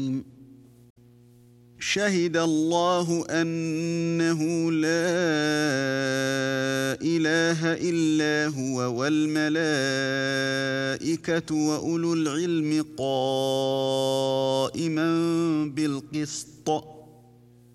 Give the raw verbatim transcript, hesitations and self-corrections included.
شهد الله أنه لا إله إلا هو والملائكة وأولو العلم قائما بالقسط